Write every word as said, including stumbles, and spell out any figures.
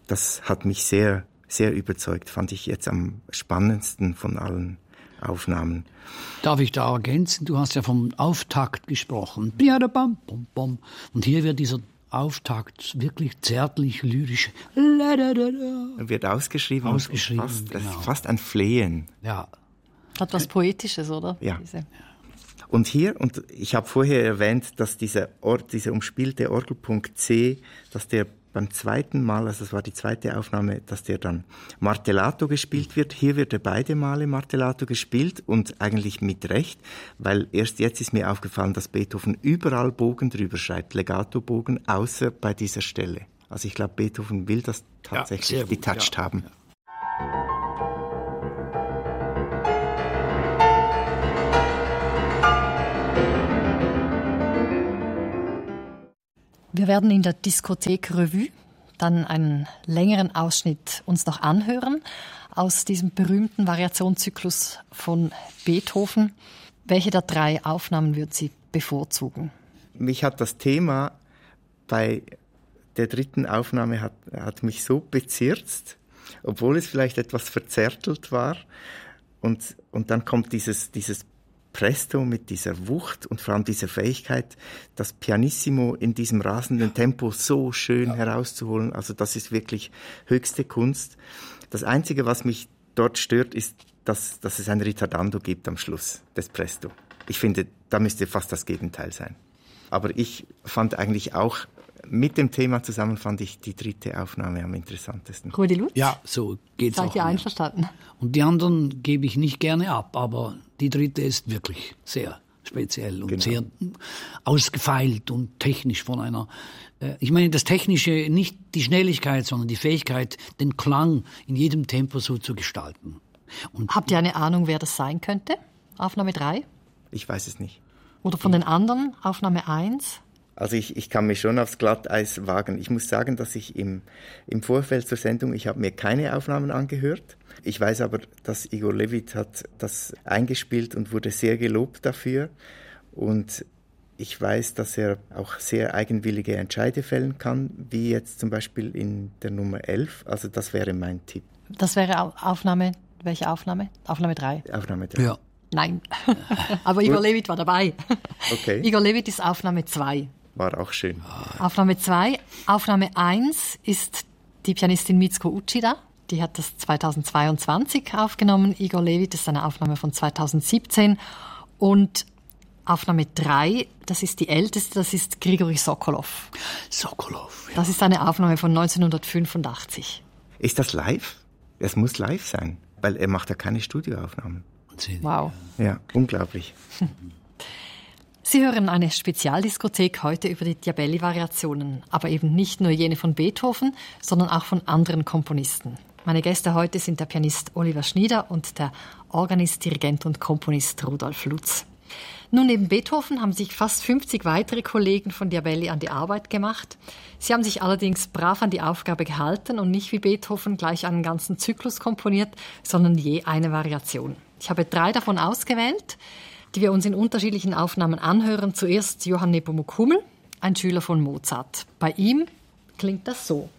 das hat mich sehr, sehr überzeugt. Fand ich jetzt am spannendsten von allen Aufnahmen. Darf ich da ergänzen? Du hast ja vom Auftakt gesprochen. Und hier wird dieser Auftakt wirklich zärtlich, lyrisch. Wird ausgeschrieben. Ausgeschrieben, fast, genau. Das ist fast ein Flehen. Ja. Hat was Poetisches, oder? Ja. Diese. Und hier, und ich habe vorher erwähnt, dass dieser Ort, dieser umspielte Orgelpunkt C, dass der beim zweiten Mal, also das war die zweite Aufnahme, dass der dann Martellato gespielt wird. Hier wird er beide Male Martellato gespielt und eigentlich mit Recht, weil erst jetzt ist mir aufgefallen, dass Beethoven überall Bogen drüber schreibt, Legato-Bogen, außer bei dieser Stelle. Also ich glaube, Beethoven will das tatsächlich ja, detached ja, haben. Ja. Wir werden in der Diskothek Revue dann einen längeren Ausschnitt uns noch anhören aus diesem berühmten Variationszyklus von Beethoven. Welche der drei Aufnahmen würden Sie bevorzugen? Mich hat das Thema bei der dritten Aufnahme hat, hat mich so bezirzt, obwohl es vielleicht etwas verzärtelt war. Und, und dann kommt dieses, dieses Presto mit dieser Wucht und vor allem dieser Fähigkeit, das Pianissimo in diesem rasenden Tempo so schön ja. herauszuholen. Also das ist wirklich höchste Kunst. Das Einzige, was mich dort stört, ist, dass, dass es ein Ritardando gibt am Schluss des Presto. Ich finde, da müsste fast das Gegenteil sein. Aber ich fand eigentlich auch, mit dem Thema zusammen fand ich die dritte Aufnahme am interessantesten. Rudi Lutz? Ja, so geht's auch. Seid ihr einverstanden? Und die anderen gebe ich nicht gerne ab, aber die dritte ist wirklich sehr speziell und genau. sehr ausgefeilt und technisch von einer, äh, ich meine das Technische, nicht die Schnelligkeit, sondern die Fähigkeit, den Klang in jedem Tempo so zu gestalten. Und habt ihr eine Ahnung, wer das sein könnte? Aufnahme drei? Ich weiß es nicht. Oder von den anderen? Aufnahme eins? Also ich, ich kann mich schon aufs Glatteis wagen. Ich muss sagen, dass ich im, im Vorfeld zur Sendung, ich habe mir keine Aufnahmen angehört. Ich weiß aber, dass Igor Levit hat das eingespielt und wurde sehr gelobt dafür. Und ich weiß, dass er auch sehr eigenwillige Entscheide fällen kann, wie jetzt zum Beispiel in der Nummer elf. Also das wäre mein Tipp. Das wäre Aufnahme, welche Aufnahme? Aufnahme drei. Aufnahme drei. Ja. Nein, aber Igor Levit war dabei. Okay. Igor Levit ist Aufnahme zwei. War auch schön. Aufnahme zwei. Aufnahme eins ist die Pianistin Mitsuko Uchida. Die hat das zweitausendzweiundzwanzig aufgenommen. Igor Levit ist eine Aufnahme von zweitausendsiebzehn. Und Aufnahme drei, das ist die älteste, das ist Grigori Sokolov. Sokolov, ja. Das ist eine Aufnahme von neunzehnhundertfünfundachtzig. Ist das live? Es muss live sein, weil er macht ja keine Studioaufnahmen. Wow. Ja, unglaublich. Sie hören eine Spezialdiskothek heute über die Diabelli-Variationen, aber eben nicht nur jene von Beethoven, sondern auch von anderen Komponisten. Meine Gäste heute sind der Pianist Oliver Schnieder und der Organist, Dirigent und Komponist Rudolf Lutz. Nun, neben Beethoven haben sich fast fünfzig weitere Kollegen von Diabelli an die Arbeit gemacht. Sie haben sich allerdings brav an die Aufgabe gehalten und nicht wie Beethoven gleich einen ganzen Zyklus komponiert, sondern je eine Variation. Ich habe drei davon ausgewählt, die wir uns in unterschiedlichen Aufnahmen anhören. Zuerst Johann Nepomuk Hummel, ein Schüler von Mozart. Bei ihm klingt das so.